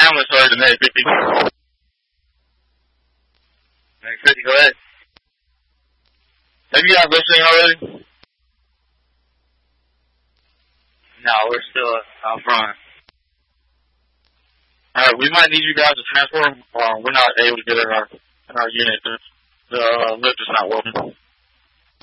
I'm going to start the next 50. Next 50, go ahead. Have you guys listening already? No, we're still out front. Alright, we might need you guys to transform. We're not able to get in our unit. The lift is not working.